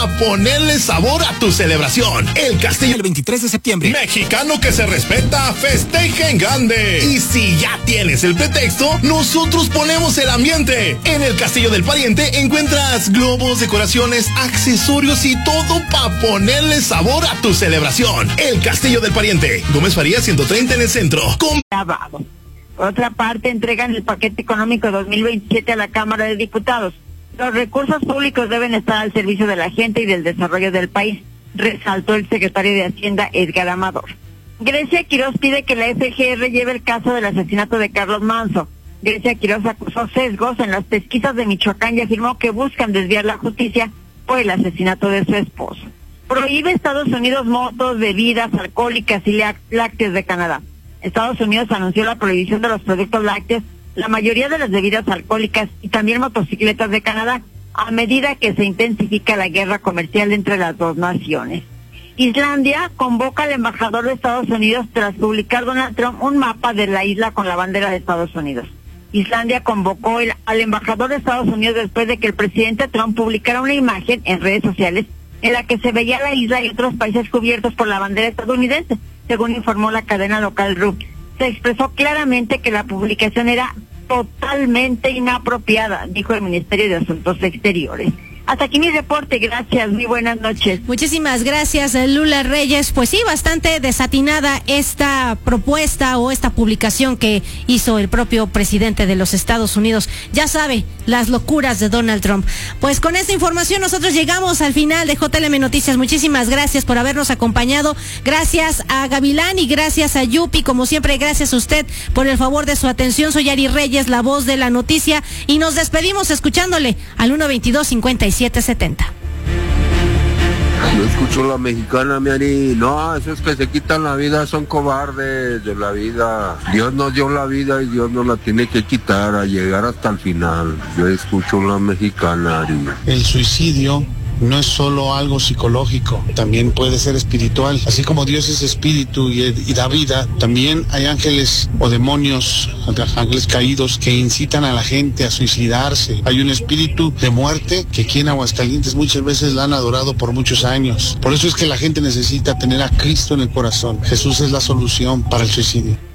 A ponerle sabor a tu celebración. El Castillo el 23 de septiembre. Mexicano que se respeta, festeja en grande. Y si ya tienes el pretexto, nosotros ponemos el ambiente. En el Castillo del Pariente encuentras globos, decoraciones, accesorios y todo para ponerle sabor a tu celebración. El Castillo del Pariente, Gómez Farías 130 en el centro. Por otra parte, entregan el paquete económico 2027 a la Cámara de Diputados. Los recursos públicos deben estar al servicio de la gente y del desarrollo del país, resaltó el secretario de Hacienda, Edgar Amador. Grecia Quiroz pide que la FGR lleve el caso del asesinato de Carlos Manzo. Grecia Quiroz acusó sesgos en las pesquisas de Michoacán y afirmó que buscan desviar la justicia por el asesinato de su esposo. Prohíbe Estados Unidos motos, bebidas alcohólicas y lácteos de Canadá. Estados Unidos anunció la prohibición de los productos lácteos, la mayoría de las bebidas alcohólicas y también motocicletas de Canadá, a medida que se intensifica la guerra comercial entre las dos naciones. Islandia convoca al embajador de Estados Unidos tras publicar Donald Trump un mapa de la isla con la bandera de Estados Unidos. Islandia convocó al embajador de Estados Unidos después de que el presidente Trump publicara una imagen en redes sociales en la que se veía la isla y otros países cubiertos por la bandera estadounidense, según informó la cadena local RUP. Se expresó claramente que la publicación era totalmente inapropiada, dijo el Ministerio de Asuntos Exteriores. Hasta aquí mi reporte, gracias, muy buenas noches. Muchísimas gracias, Lula Reyes. Pues sí, bastante desatinada esta propuesta o esta publicación que hizo el propio presidente de los Estados Unidos. Ya sabe, las locuras de Donald Trump. Pues con esta información nosotros llegamos al final de JLM Noticias. Muchísimas gracias por habernos acompañado. Gracias a Gavilán y gracias a Yupi. Como siempre, gracias a usted por el favor de su atención. Soy Ari Reyes, la voz de la noticia, y nos despedimos escuchándole al 122-5770. Yo escucho la mexicana, mi Ari. No, esos que se quitan la vida son cobardes de la vida. Dios nos dio la vida y Dios nos la tiene que quitar a llegar hasta el final. Yo escucho la mexicana, Ari. El suicidio no es solo algo psicológico, también puede ser espiritual. Así como Dios es espíritu y da vida, también hay ángeles o demonios, ángeles caídos que incitan a la gente a suicidarse. Hay un espíritu de muerte que aquí en Aguascalientes muchas veces la han adorado por muchos años. Por eso es que la gente necesita tener a Cristo en el corazón. Jesús es la solución para el suicidio.